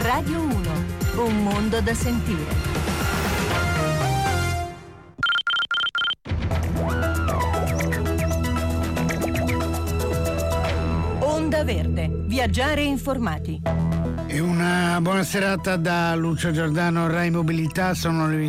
Radio 1, un mondo da sentire. Onda Verde, viaggiare informati. E una buona serata da Lucio Giordano, Rai Mobilità. Sono le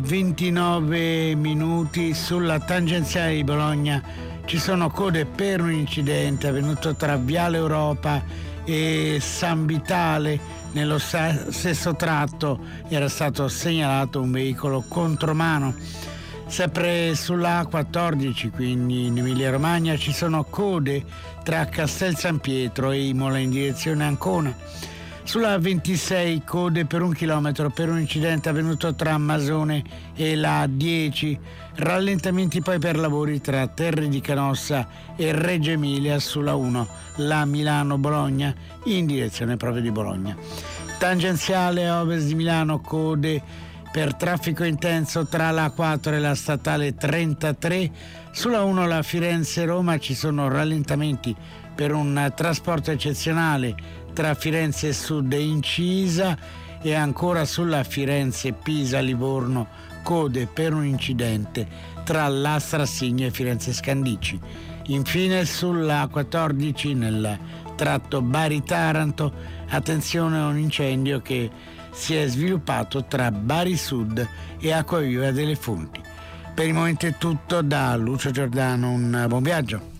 21:29 sulla tangenziale di Bologna. Ci sono code per un incidente avvenuto tra Viale Europa e San Vitale. Nello stesso tratto era stato segnalato un veicolo contromano. Sempre sulla A14, quindi in Emilia Romagna, ci sono code tra Castel San Pietro e Imola in direzione Ancona. Sulla A26 code per 1 chilometro per un incidente avvenuto tra Masone e la A10. Rallentamenti poi per lavori tra Terre di Canossa e Reggio Emilia sulla 1, la Milano-Bologna in direzione proprio di Bologna. Tangenziale a ovest di Milano, code per traffico intenso tra la A4 e la statale 33. Sulla 1 la Firenze-Roma ci sono rallentamenti per un trasporto eccezionale tra Firenze Sud e Incisa, e ancora sulla Firenze-Pisa-Livorno code per un incidente tra Lastra-Signo e Firenze Scandicci. Infine sulla A14 nel tratto Bari-Taranto, attenzione a un incendio che si è sviluppato tra Bari Sud e Acquaviva delle Fonti. Per il momento è tutto da Lucio Giordano, un buon viaggio.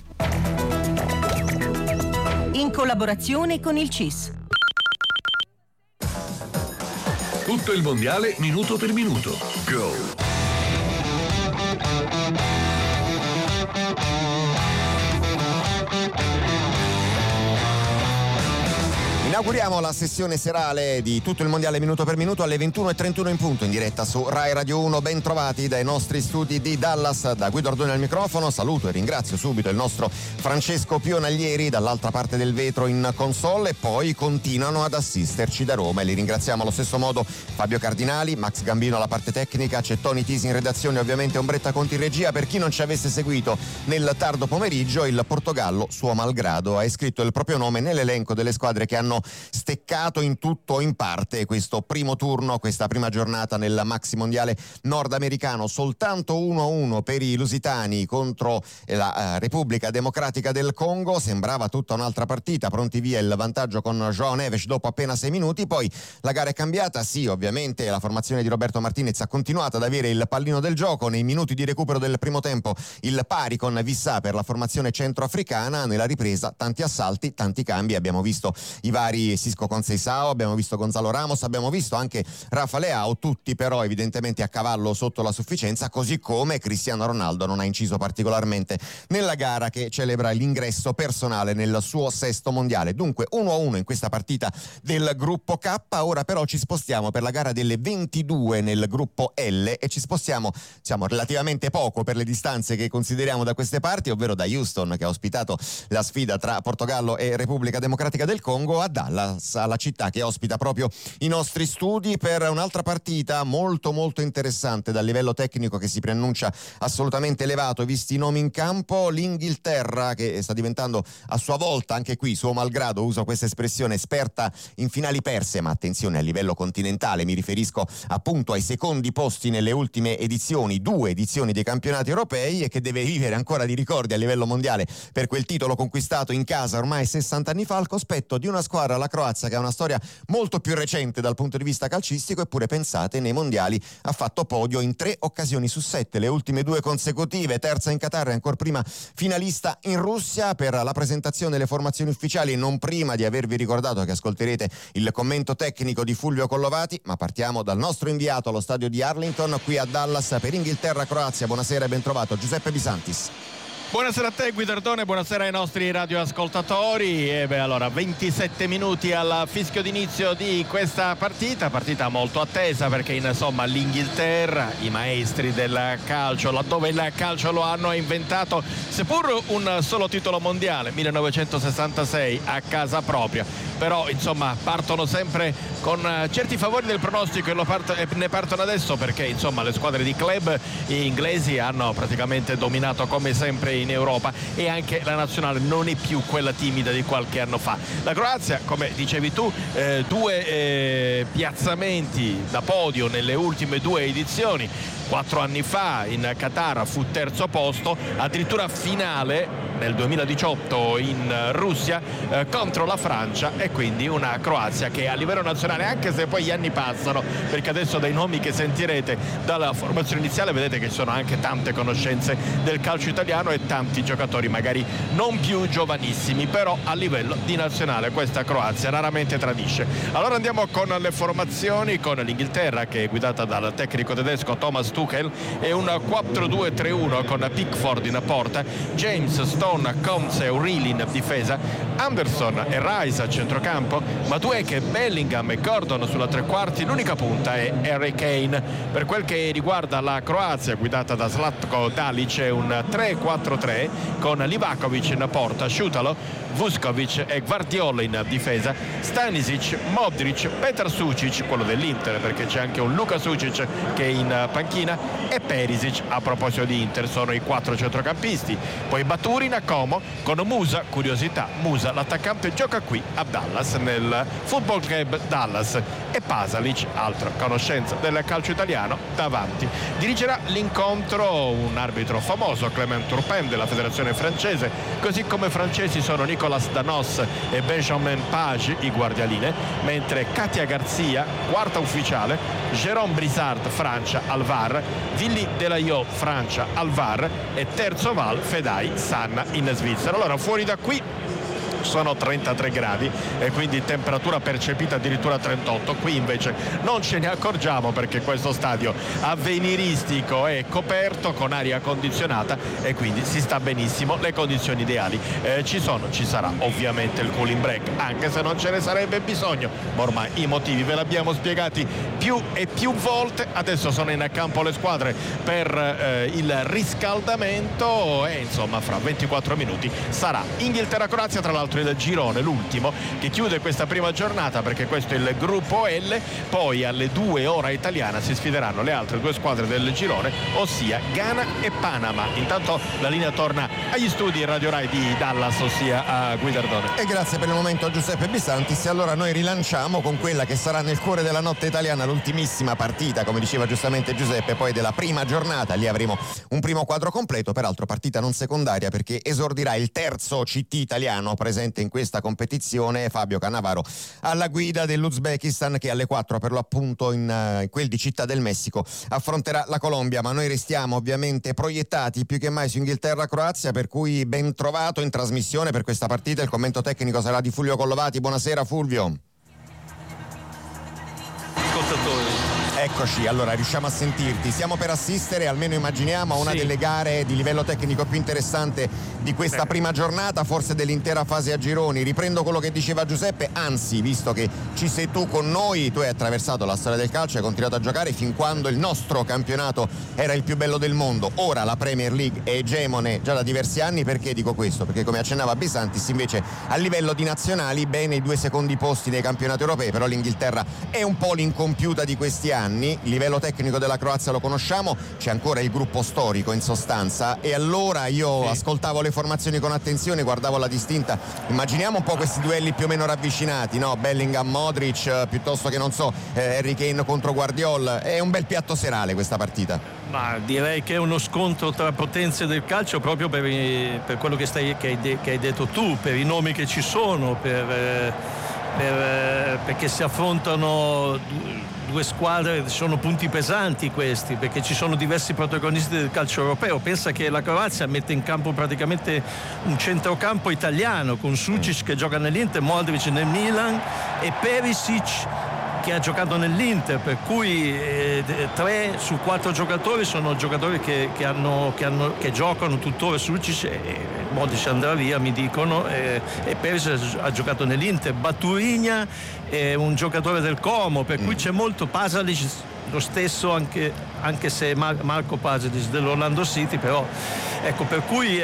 In collaborazione con il CIS. Tutto il mondiale minuto per minuto. Go! Inauguriamo la sessione serale di tutto il mondiale minuto per minuto alle 21:31 in punto, in diretta su Rai Radio 1. Ben trovati dai nostri studi di Dallas, da Guido Ardoni al microfono. Saluto e ringrazio subito il nostro Francesco Pionaglieri dall'altra parte del vetro in console, e poi continuano ad assisterci da Roma e li ringraziamo allo stesso modo Fabio Cardinali, Max Gambino alla parte tecnica, c'è Tony Tisi in redazione, ovviamente Ombretta Conti in regia. Per chi non ci avesse seguito nel tardo pomeriggio, il Portogallo, suo malgrado, ha iscritto il proprio nome nell'elenco delle squadre che hanno steccato in tutto o in parte questo primo turno, questa prima giornata nel maxi mondiale nordamericano. Soltanto 1-1 per i lusitani contro la Repubblica Democratica del Congo. Sembrava tutta un'altra partita, pronti via il vantaggio con João Neves dopo appena 6 minuti. Poi la gara è cambiata, sì, ovviamente la formazione di Roberto Martinez ha continuato ad avere il pallino del gioco. Nei minuti di recupero del primo tempo il pari con Vissà per la formazione centroafricana. Nella ripresa tanti assalti, tanti cambi, abbiamo visto i vari Sisco Conceição, abbiamo visto Gonzalo Ramos, abbiamo visto anche Rafa Leao, tutti però evidentemente a cavallo sotto la sufficienza, così come Cristiano Ronaldo non ha inciso particolarmente nella gara che celebra l'ingresso personale nel suo 6° mondiale. Dunque 1-1 in questa partita del gruppo K. Ora però ci spostiamo per la gara delle 22 nel gruppo L, e ci spostiamo relativamente poco per le distanze che consideriamo da queste parti, ovvero da Houston, che ha ospitato la sfida tra Portogallo e Repubblica Democratica del Congo, a Dallas, alla città che ospita proprio i nostri studi, per un'altra partita molto molto interessante dal livello tecnico che si preannuncia assolutamente elevato visti i nomi in campo. L'Inghilterra, che sta diventando a sua volta, anche qui suo malgrado, uso questa espressione, esperta in finali perse, ma attenzione a livello continentale, mi riferisco appunto ai secondi posti nelle ultime edizioni, 2 edizioni dei campionati europei, e che deve vivere ancora di ricordi a livello mondiale per quel titolo conquistato in casa ormai 60 anni fa al cospetto di una squadra, la Croazia, che ha una storia molto più recente dal punto di vista calcistico, eppure pensate, nei mondiali ha fatto podio in 3 occasioni su 7, le ultime 2 consecutive, terza in Qatar e ancor prima finalista in Russia. Per la presentazione delle formazioni ufficiali, non prima di avervi ricordato che ascolterete il commento tecnico di Fulvio Collovati, ma partiamo dal nostro inviato allo stadio di Arlington qui a Dallas per Inghilterra-Croazia. Buonasera e ben trovato Giuseppe Bisantis. Buonasera a te Guidardone, buonasera ai nostri radioascoltatori. Allora 27 minuti al fischio d'inizio di questa partita molto attesa, perché insomma l'Inghilterra, i maestri del calcio, laddove il calcio lo hanno inventato, seppur un solo titolo mondiale 1966 a casa propria, però insomma partono sempre con certi favori del pronostico, e ne partono adesso perché insomma le squadre di club inglesi hanno praticamente dominato come sempre in Europa, e anche la nazionale non è più quella timida di qualche anno fa. La Croazia, come dicevi tu, 2 piazzamenti da podio nelle ultime 2 edizioni. 4 anni fa in Qatar fu terzo posto, addirittura finale nel 2018 in Russia contro la Francia, e quindi una Croazia che a livello nazionale, anche se poi gli anni passano, perché adesso dai nomi che sentirete dalla formazione iniziale vedete che ci sono anche tante conoscenze del calcio italiano e tanti giocatori magari non più giovanissimi, però a livello di nazionale questa Croazia raramente tradisce. Allora andiamo con le formazioni, con l'Inghilterra che è guidata dal tecnico tedesco Thomas Tuchel, e un 4-2-3-1 con Pickford in porta, James, Stone, Combs e O'Reilly in difesa, Anderson e Rice a centrocampo, Madueke, Bellingham e Gordon sulla tre quarti. L'unica punta è Harry Kane. Per quel che riguarda la Croazia guidata da Zlatko Dalic è un 3-4-3 con Livakovic in porta, Šutalo, Vuskovic e Gvardiol in difesa, Stanisic, Modric, Petar Sucic, quello dell'Inter perché c'è anche un Luka Sucic che è in panchina, e Perisic. A proposito di Inter sono i 4 centrocampisti. Poi Baturin a Como con Musa. Curiosità, Musa l'attaccante gioca qui a Dallas nel Football Club Dallas, e Pasalic, altra conoscenza del calcio italiano, davanti. Dirigerà l'incontro un arbitro famoso, Clément Turpin della federazione francese, così come francesi sono Nicolas Danos e Benjamin Page i guardialine, mentre Katia Garzia, quarta ufficiale, Jérôme Brissard Francia al VAR, Willy Delaillot Francia al VAR e terzo Val Fedai Sanna in Svizzera. Allora fuori da qui sono 33 gradi e quindi temperatura percepita addirittura 38. Qui invece non ce ne accorgiamo perché questo stadio avveniristico è coperto con aria condizionata e quindi si sta benissimo, le condizioni ideali ci sarà ovviamente il cooling break, anche se non ce ne sarebbe bisogno, ma ormai i motivi ve li abbiamo spiegati più e più volte. Adesso sono in campo le squadre per il riscaldamento e insomma fra 24 minuti sarà Inghilterra-Croazia, tra l'altro il girone, l'ultimo che chiude questa prima giornata, perché questo è il gruppo L. Poi alle 2 ora italiana si sfideranno le altre 2 squadre del girone, ossia Ghana e Panama. Intanto la linea torna agli studi Radio Rai di Dallas, ossia a Guidardone. E grazie per il momento a Giuseppe Bisantis. E allora noi rilanciamo con quella che sarà nel cuore della notte italiana l'ultimissima partita, come diceva giustamente Giuseppe, poi della prima giornata. Lì avremo un primo quadro completo, peraltro partita non secondaria perché esordirà il terzo CT italiano presente in questa competizione, Fabio Cannavaro alla guida dell'Uzbekistan, che alle 4 per lo appunto in quel di Città del Messico affronterà la Colombia. Ma noi restiamo ovviamente proiettati più che mai su Inghilterra-Croazia, per cui ben trovato in trasmissione per questa partita. Il commento tecnico sarà di Fulvio Collovati. Buonasera Fulvio. Eccoci, allora riusciamo a sentirti. Stiamo per assistere, almeno immaginiamo, a una delle gare di livello tecnico più interessante di questa prima giornata, forse dell'intera fase a gironi. Riprendo quello che diceva Giuseppe, anzi, visto che ci sei tu con noi, tu hai attraversato la storia del calcio, hai continuato a giocare fin quando il nostro campionato era il più bello del mondo. Ora la Premier League è egemone già da diversi anni. Perché dico questo? Perché come accennava Bisantis, invece a livello di nazionali bene i 2 secondi posti nei campionati europei, però l'Inghilterra è un po' l'incompiuta di questi anni. Il livello tecnico della Croazia lo conosciamo, c'è ancora il gruppo storico in sostanza, e allora io ascoltavo le formazioni con attenzione, guardavo la distinta, immaginiamo un po' questi duelli più o meno ravvicinati, no? Bellingham, Modric, piuttosto che non so Harry Kane contro Guardiol. È un bel piatto serale questa partita. Ma direi che è uno scontro tra potenze del calcio, proprio per quello che hai detto tu, per i nomi che ci sono, perché si affrontano 2 squadre, sono punti pesanti questi, perché ci sono diversi protagonisti del calcio europeo. Pensa che la Croazia mette in campo praticamente un centrocampo italiano, con Sucic che gioca nell'Inter, Modric nel Milan e Perisic che ha giocato nell'Inter, per cui 3 su 4 giocatori sono giocatori che giocano tuttora. Sucic e Modric andrà via, mi dicono, e Perisic ha giocato nell'Inter. Baturigna è un giocatore del Como, per cui c'è molto. Pasalic lo stesso anche se Marco Pagelis dell'Orlando City, però ecco, per cui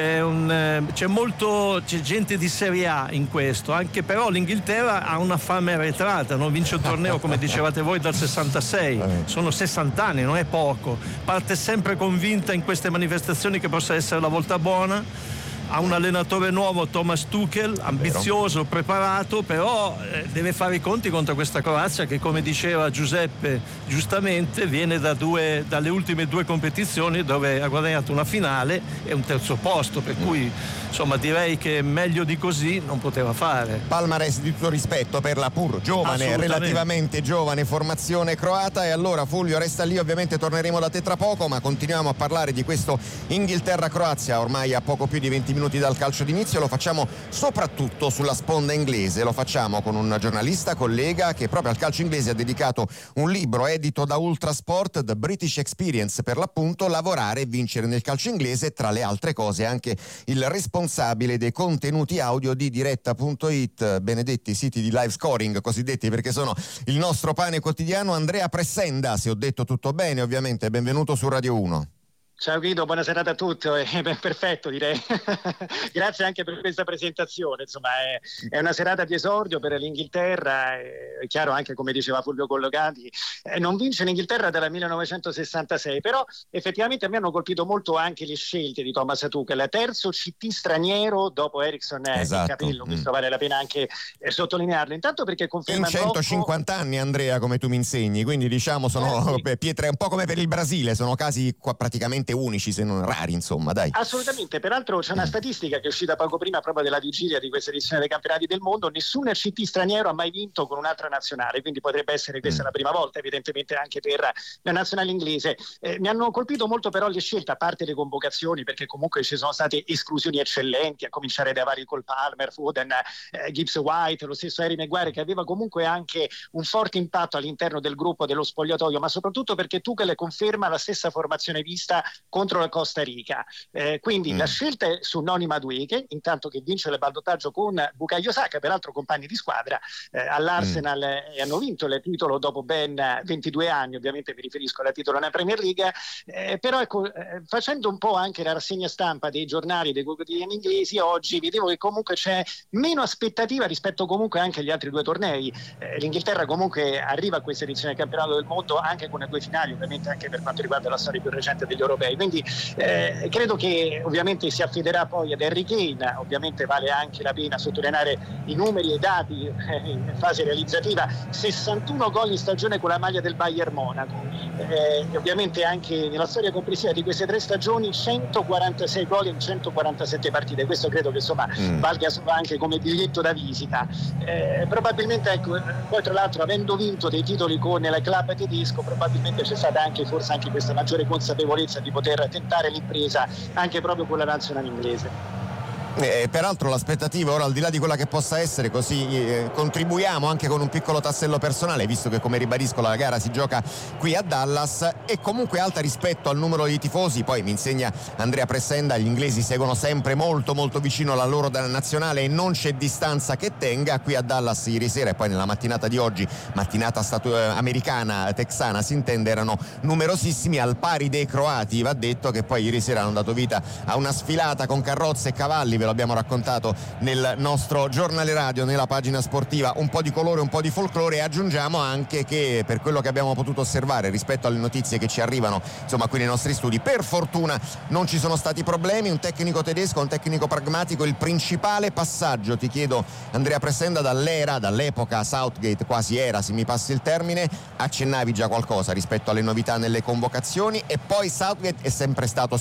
c'è gente di Serie A in questo, anche però l'Inghilterra ha una fame arretrata, non vince il torneo come dicevate voi dal 66, sono 60 anni, non è poco, parte sempre convinta in queste manifestazioni che possa essere la volta buona. Ha un allenatore nuovo, Thomas Tuchel, ambizioso, preparato, però deve fare i conti contro questa Croazia che, come diceva Giuseppe giustamente, viene dalle ultime 2 competizioni dove ha guadagnato una finale e un terzo posto, per cui insomma direi che meglio di così non poteva fare. Palmarès di tutto rispetto per la pur giovane, relativamente giovane formazione croata. E allora Fulvio resta lì, ovviamente torneremo da te tra poco, ma continuiamo a parlare di questo Inghilterra-Croazia ormai a poco più di 20 minuti dal calcio d'inizio. Lo facciamo soprattutto sulla sponda inglese, lo facciamo con un giornalista collega che proprio al calcio inglese ha dedicato un libro edito da Ultrasport, The British Experience, per l'appunto lavorare e vincere nel calcio inglese, tra le altre cose anche il responsabile dei contenuti audio di diretta.it, benedetti siti di live scoring cosiddetti, perché sono il nostro pane quotidiano, Andrea Pressenda. Se ho detto tutto bene, ovviamente, benvenuto su Radio 1. Ciao Guido, buona serata a tutti. Perfetto, direi. Grazie anche per questa presentazione. Insomma, è una serata di esordio per l'Inghilterra. È chiaro, anche come diceva Fulvio Collocati, non vince l'Inghilterra dal 1966, però effettivamente a me hanno colpito molto anche le scelte di Thomas Tuchel, terzo CT straniero dopo Eriksson e Capello. Questo vale la pena anche sottolinearlo, intanto perché conferma in 150 anni, Andrea, come tu mi insegni, quindi diciamo sono pietre, un po' come per il Brasile, sono casi qua praticamente unici, se non rari, insomma, dai. Assolutamente. Peraltro c'è una statistica che è uscita poco prima proprio della vigilia di questa edizione dei campionati del mondo: nessun CT straniero ha mai vinto con un'altra nazionale, quindi potrebbe essere questa la prima volta, evidentemente anche per la nazionale inglese. Mi hanno colpito molto però le scelte, a parte le convocazioni, perché comunque ci sono state esclusioni eccellenti, a cominciare dai vari Cole Palmer, Foden, Gibbs White, lo stesso Harry Maguire, che aveva comunque anche un forte impatto all'interno del gruppo, dello spogliatoio, ma soprattutto perché Tuchel conferma la stessa formazione vista contro la Costa Rica. Quindi la scelta è su Noni Madueke, intanto che vince il ballottaggio con Bukayo Saka, peraltro compagni di squadra all'Arsenal, e hanno vinto il titolo dopo ben 22 anni, ovviamente mi riferisco al titolo nella Premier League, però ecco, facendo un po' anche la rassegna stampa dei giornali, dei quotidiani inglesi, oggi vedevo che comunque c'è meno aspettativa rispetto comunque anche agli altri 2 tornei. L'Inghilterra comunque arriva a questa edizione del campionato del mondo anche con le 2 finali, ovviamente anche per quanto riguarda la storia più recente degli europei, quindi credo che ovviamente si affiderà poi ad Harry Kane. Ovviamente vale anche la pena sottolineare i numeri e i dati in fase realizzativa: 61 gol in stagione con la maglia del Bayern Monaco, e ovviamente anche nella storia complessiva di queste 3 stagioni 146 gol in 147 partite. Questo credo che insomma valga anche come biglietto da visita. Probabilmente, ecco, poi tra l'altro avendo vinto dei titoli con il club tedesco, probabilmente c'è stata anche forse anche questa maggiore consapevolezza di poter tentare l'impresa anche proprio con la nazionale inglese. Peraltro l'aspettativa ora, al di là di quella che possa essere, così contribuiamo anche con un piccolo tassello personale, visto che, come ribadisco, la gara si gioca qui a Dallas, è comunque alta rispetto al numero di tifosi. Poi mi insegna Andrea Pressenda, gli inglesi seguono sempre molto molto vicino alla loro nazionale e non c'è distanza che tenga. Qui a Dallas ieri sera e poi nella mattinata di oggi, mattinata americana, texana si intende, erano numerosissimi, al pari dei croati, va detto, che poi ieri sera hanno dato vita a una sfilata con carrozze e cavalli. Ve lo abbiamo raccontato nel nostro giornale radio, nella pagina sportiva, un po' di colore, un po' di folklore. E aggiungiamo anche che, per quello che abbiamo potuto osservare rispetto alle notizie che ci arrivano insomma qui nei nostri studi, per fortuna non ci sono stati problemi. Un tecnico tedesco, un tecnico pragmatico. Il principale passaggio, ti chiedo Andrea Pressenda, dall'epoca Southgate, quasi era, se mi passi il termine, accennavi già qualcosa rispetto alle novità nelle convocazioni, e poi Southgate è sempre stato,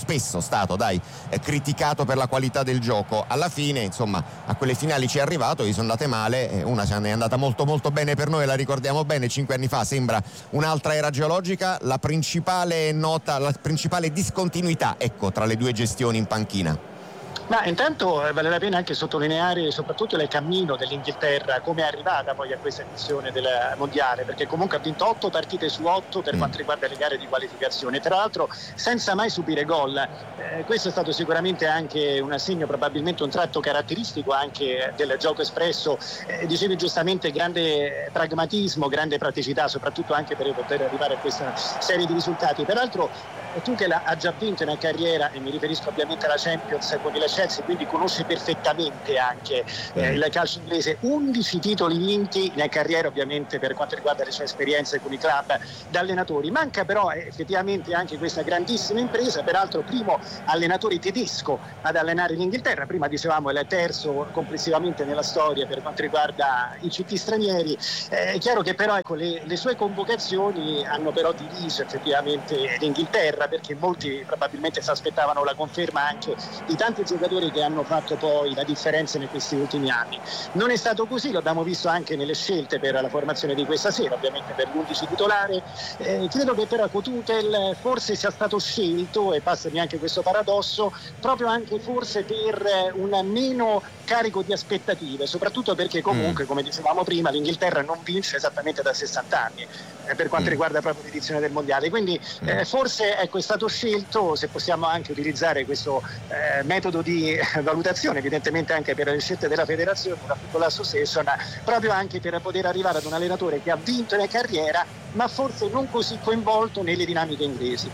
criticato per la qualità del gioco. Alla fine, insomma, a quelle finali ci è arrivato, gli sono andate male, una ce n'è andata molto molto bene per noi, la ricordiamo bene, 5 anni fa, sembra un'altra era geologica. La principale nota, la principale discontinuità, ecco, tra le 2 gestioni in panchina. Ma intanto vale la pena anche sottolineare soprattutto il cammino dell'Inghilterra, come è arrivata poi a questa edizione del mondiale, perché comunque ha vinto 8 partite su 8 per quanto riguarda le gare di qualificazione, tra l'altro senza mai subire gol. Questo è stato sicuramente anche un assegno, probabilmente un tratto caratteristico anche del gioco espresso. Dicevi giustamente, grande pragmatismo, grande praticità, soprattutto anche per poter arrivare a questa serie di risultati. Peraltro Tuchel ha già vinto in carriera, e mi riferisco ovviamente alla Champions con il Chelsea, quindi conosce perfettamente anche il calcio inglese. 11 titoli vinti in carriera, ovviamente per quanto riguarda le sue esperienze con i club da allenatori. Manca però effettivamente anche questa grandissima impresa, peraltro primo allenatore tedesco ad allenare l'Inghilterra, prima dicevamo è il terzo complessivamente nella storia per quanto riguarda i CT stranieri. È chiaro che però ecco, le sue convocazioni hanno però diviso effettivamente l'Inghilterra, perché molti probabilmente si aspettavano la conferma anche di tanti giocatori che hanno fatto poi la differenza in questi ultimi anni. Non è stato così, lo abbiamo visto anche nelle scelte per la formazione di questa sera, ovviamente per l'11 titolare. Credo che però Tuchel forse sia stato scelto, e passami anche questo paradosso, proprio anche forse per un meno carico di aspettative, soprattutto perché comunque, come dicevamo prima, l'Inghilterra non vince esattamente da 60 anni per quanto riguarda proprio l'edizione del mondiale, quindi forse ecco, è stato scelto, se possiamo anche utilizzare questo metodo di valutazione, evidentemente anche per le scelte della federazione, una piccola association, proprio anche per poter arrivare ad un allenatore che ha vinto in carriera ma forse non così coinvolto nelle dinamiche inglesi.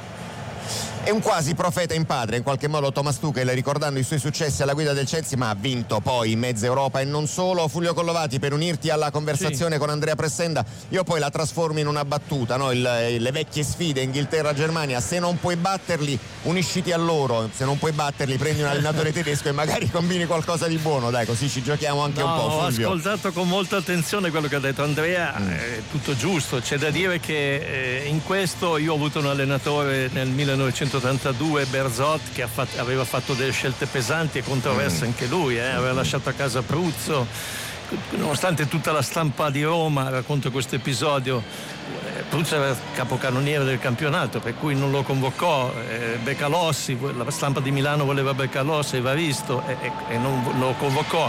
È un quasi profeta in padre in qualche modo Thomas Tuchel, ricordando i suoi successi alla guida del Chelsea, ma ha vinto poi in mezza Europa e non solo. Fulvio Collovati, per unirti alla conversazione con Andrea Pressenda, io poi la trasformo in una battuta, no? Le vecchie sfide Inghilterra-Germania, se non puoi batterli unisciti a loro, se non puoi batterli prendi un allenatore tedesco e magari combini qualcosa di buono, dai, così ci giochiamo anche un po'. Fulvio, ho ascoltato con molta attenzione quello che ha detto Andrea, è tutto giusto. C'è da dire che in questo io ho avuto un allenatore nel 1982, Berzot, che aveva fatto delle scelte pesanti e controverse anche lui, aveva lasciato a casa Pruzzo, nonostante tutta la stampa di Roma racconta questo episodio. Pruzzo era capocannoniere del campionato, per cui non lo convocò. Beccalossi, la stampa di Milano voleva Beccalossi, Evaristo, e non lo convocò.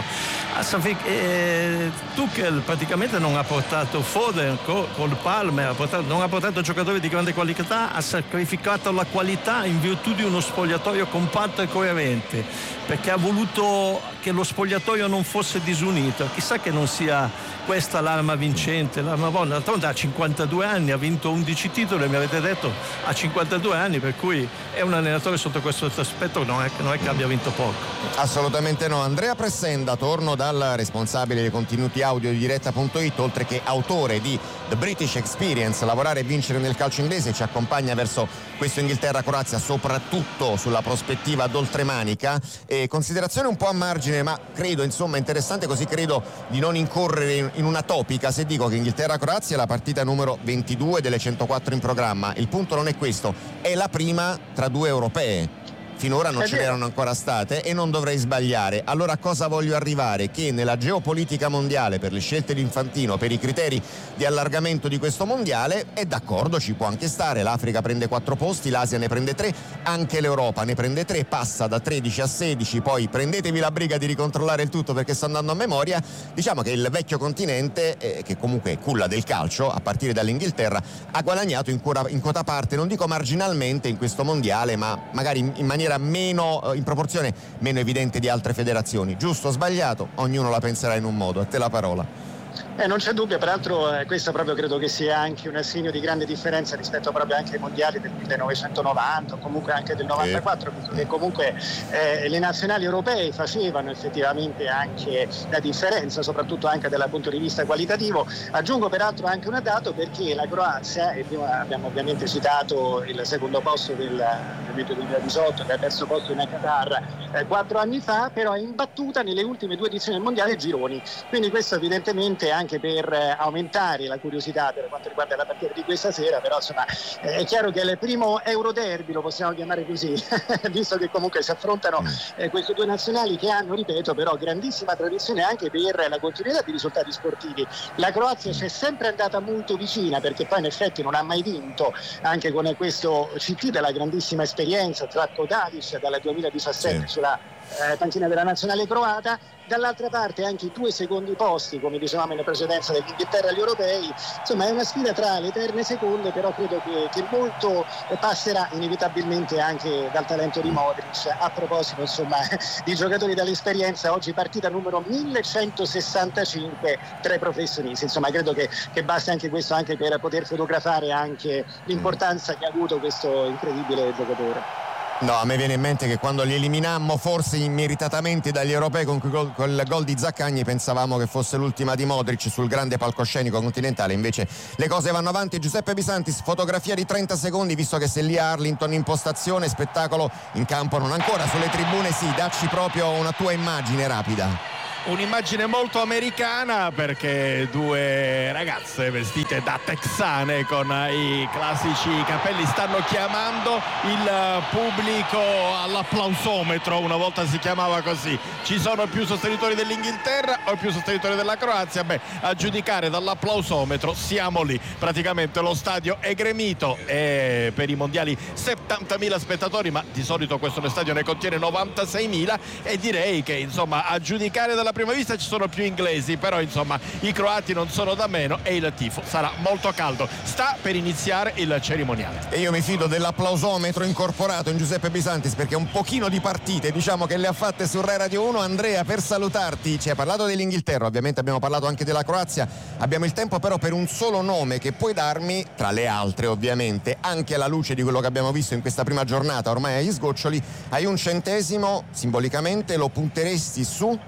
Tuchel praticamente non ha portato Foden col Palmer, non ha portato giocatori di grande qualità, ha sacrificato la qualità in virtù di uno spogliatoio compatto e coerente, perché ha voluto che lo spogliatoio non fosse disunito. Chissà che non sia questa l'arma vincente, l'arma buona. D'altronde ha 52 anni, ha vinto 11 titoli, mi avete detto, ha 52 anni, per cui è un allenatore sotto questo aspetto, non è che abbia vinto poco. Assolutamente no. Andrea Pressenda, torno dal responsabile dei contenuti audio di diretta.it, oltre che autore di The British Experience, lavorare e vincere nel calcio inglese, ci accompagna verso questo Inghilterra-Croazia, soprattutto sulla prospettiva d'oltremanica. Considerazione un po' a margine, ma credo insomma interessante, così credo di non incorrere in una topica se dico che Inghilterra-Croazia è la partita numero 22 delle 104 in programma. Il punto non è questo, è la prima tra due europee. Finora non ce n'erano ancora state e non dovrei sbagliare. Allora a cosa voglio arrivare? Che nella geopolitica mondiale, per le scelte di Infantino, per i criteri di allargamento di questo mondiale, è d'accordo, ci può anche stare. L'Africa prende 4 posti, l'Asia ne prende 3, anche l'Europa ne prende 3, passa da 13 a 16, poi prendetevi la briga di ricontrollare il tutto perché sto andando a memoria. Diciamo che il vecchio continente, che comunque è culla del calcio, a partire dall'Inghilterra, ha guadagnato in quota parte, non dico marginalmente in questo mondiale, ma magari in maniera meno, in proporzione meno evidente di altre federazioni. Giusto o sbagliato? Ognuno la penserà in un modo. A te la parola. Non c'è dubbio, peraltro questo proprio credo che sia anche un segno di grande differenza rispetto proprio anche ai mondiali del 1990 o comunque anche del 94, perché comunque le nazionali europee facevano effettivamente anche la differenza, soprattutto anche dal punto di vista qualitativo. Aggiungo peraltro anche un dato, perché la Croazia, e prima abbiamo ovviamente citato il secondo posto del 2018 che ha perso posto in Qatar 4 anni fa, però è imbattuta nelle ultime 2 edizioni del mondiale gironi, quindi questo evidentemente anche per aumentare la curiosità per quanto riguarda la partita di questa sera. Però insomma è chiaro che è il primo Euroderby, lo possiamo chiamare così, visto che comunque si affrontano queste 2 nazionali che hanno, ripeto, però grandissima tradizione anche per la continuità di risultati sportivi. La Croazia ci è sempre andata molto vicina, perché poi in effetti non ha mai vinto, anche con questo CT della grandissima esperienza tratto Tadic dal 2017 sulla panchina della nazionale croata. Dall'altra parte anche i 2 secondi posti, come dicevamo in precedenza, dell'Inghilterra agli europei. Insomma, è una sfida tra le eterne seconde, però credo che molto passerà inevitabilmente anche dal talento di Modric. A proposito, insomma, di giocatori dall'esperienza, oggi partita numero 1165 tra i professionisti. Insomma, credo che basti anche questo anche per poter fotografare anche l'importanza che ha avuto questo incredibile giocatore. No, a me viene in mente che quando li eliminammo forse immeritatamente dagli europei con quel gol di Zaccagni pensavamo che fosse l'ultima di Modric sul grande palcoscenico continentale, invece le cose vanno avanti. Giuseppe Bisantis, fotografia di 30 secondi, visto che sei lì a Arlington, impostazione, spettacolo in campo non ancora, sulle tribune sì, dacci proprio una tua immagine rapida. Un'immagine molto americana, perché 2 ragazze vestite da texane con i classici capelli stanno chiamando il pubblico all'applausometro, una volta si chiamava così. Ci sono più sostenitori dell'Inghilterra o più sostenitori della Croazia? Beh, a giudicare dall'applausometro siamo lì, praticamente lo stadio è gremito, e per i mondiali 70.000 spettatori, ma di solito questo stadio ne contiene 96.000, e direi che insomma a giudicare dalla prima vista ci sono più inglesi, però insomma i croati non sono da meno e il tifo sarà molto caldo. Sta per iniziare il cerimoniale e io mi fido dell'applausometro incorporato in Giuseppe Bisantis, perché un pochino di partite diciamo che le ha fatte su Rai Radio 1. Andrea, per salutarti, ci hai parlato dell'Inghilterra, ovviamente abbiamo parlato anche della Croazia, abbiamo il tempo però per un solo nome che puoi darmi, tra le altre ovviamente, anche alla luce di quello che abbiamo visto in questa prima giornata ormai agli sgoccioli. Hai un centesimo, simbolicamente lo punteresti su?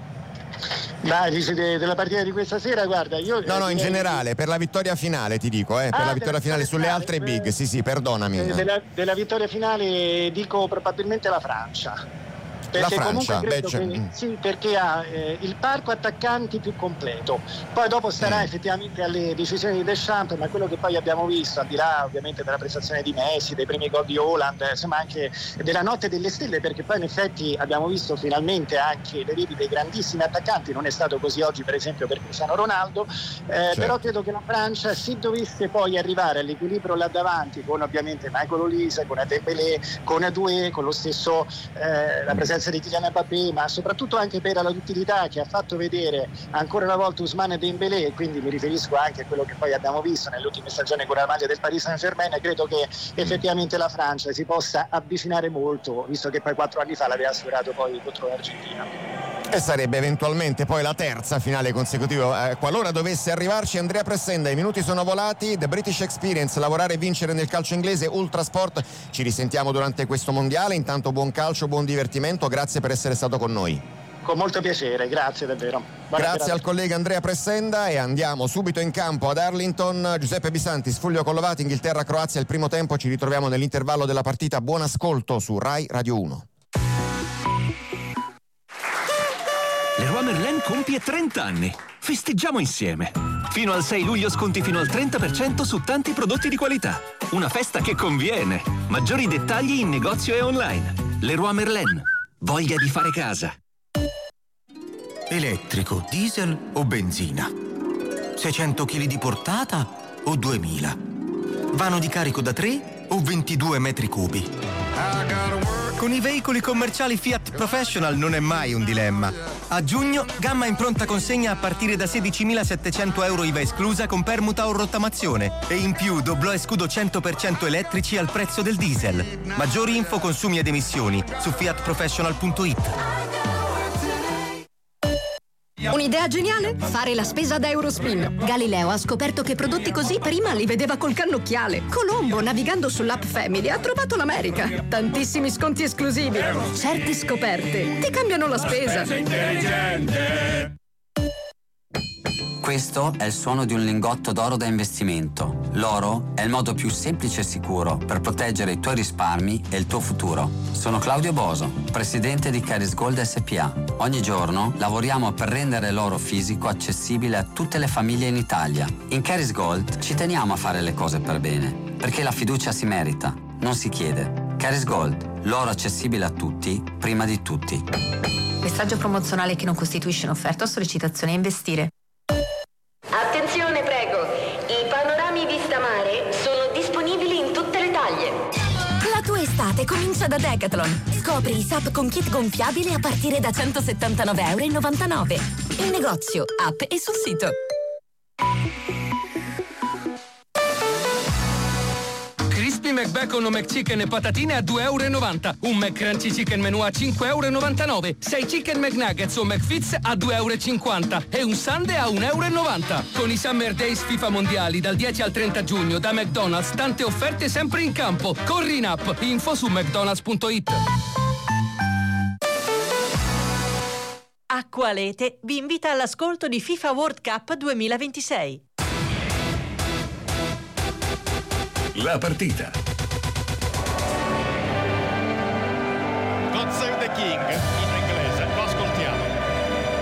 Dai, dici della partita di questa sera, guarda, io no, in generale, per la vittoria finale ti dico, per la vittoria finale sulle altre big, sì, perdonami. Della vittoria finale dico probabilmente la Francia. Perché la Francia, sì, perché ha il parco attaccanti più completo. Poi dopo starà effettivamente alle decisioni di Deschamps, ma quello che poi abbiamo visto, al di là ovviamente della prestazione di Messi, dei primi gol di Haaland, insomma anche della notte delle stelle, perché poi in effetti abbiamo visto finalmente anche le reti dei grandissimi attaccanti. Non è stato così oggi per esempio per Cristiano Ronaldo, però credo che la Francia, se dovesse poi arrivare all'equilibrio là davanti, con ovviamente Michael Olise, con Dembélé, con Doué, con lo stesso la presenza di Kylian Mbappé, ma soprattutto anche per la duttilità che ha fatto vedere ancora una volta Ousmane Dembélé, e quindi mi riferisco anche a quello che poi abbiamo visto nelle ultime stagioni con la maglia del Paris Saint-Germain. Credo che effettivamente la Francia si possa avvicinare molto, visto che poi 4 anni fa l'aveva sfiorato poi contro l'Argentina. E sarebbe eventualmente poi la terza finale consecutiva qualora dovesse arrivarci. Andrea Pressenda, i minuti sono volati. The British Experience, lavorare e vincere nel calcio inglese, Ultrasport. Ci risentiamo durante questo mondiale. Intanto buon calcio, buon divertimento, grazie per essere stato con noi. Con molto piacere, grazie davvero. Grazie al collega Andrea Pressenda, e andiamo subito in campo ad Arlington. Giuseppe Bisantis, Fulvio Collovati, Inghilterra-Croazia, il primo tempo. Ci ritroviamo nell'intervallo della partita. Buon ascolto su Rai Radio 1. Leroy Merlin compie 30 anni. Festeggiamo insieme. Fino al 6 luglio sconti fino al 30% su tanti prodotti di qualità. Una festa che conviene. Maggiori dettagli in negozio e online. Leroy Merlin. Voglia di fare casa. Elettrico, diesel o benzina? 600 kg di portata o 2000? Vano di carico da 3 o 22 metri cubi? Con i veicoli commerciali Fiat Professional non è mai un dilemma. A giugno, gamma in pronta consegna a partire da 16.700 euro IVA esclusa con permuta o rottamazione. E in più doblò e scudo 100% elettrici al prezzo del diesel. Maggiori info, consumi ed emissioni su fiatprofessional.it. Un'idea geniale? Fare la spesa da Eurospin. Galileo ha scoperto che prodotti così prima li vedeva col cannocchiale. Colombo, navigando sull'app Family, ha trovato l'America. Tantissimi sconti esclusivi. Certe scoperte ti cambiano la spesa. Questo è il suono di un lingotto d'oro da investimento. L'oro è il modo più semplice e sicuro per proteggere i tuoi risparmi e il tuo futuro. Sono Claudio Boso, presidente di Caris Gold SPA. Ogni giorno lavoriamo per rendere l'oro fisico accessibile a tutte le famiglie in Italia. In Caris Gold ci teniamo a fare le cose per bene, perché la fiducia si merita, non si chiede. Caris Gold, l'oro accessibile a tutti, prima di tutti. Messaggio promozionale che non costituisce un'offerta o sollecitazione a investire. Attenzione, prego. I panorami vista mare sono disponibili in tutte le taglie. La tua estate L'estate comincia da Decathlon. Scopri i SUP con kit gonfiabile a partire da €179,99. In negozio, app e sul sito. Crispy McBacon o McChicken e patatine a €2,90. Un McCrunchy Chicken Menù a €5,99. 6 Chicken McNuggets o McFits a €2,50. E un Sundae a €1,90. Con i Summer Days FIFA Mondiali dal 10 al 30 giugno da McDonald's, tante offerte sempre in campo. Corri in app. Info su mcdonalds.it. Acqualete vi invita all'ascolto di FIFA World Cup 2026. La partita. God Save the King.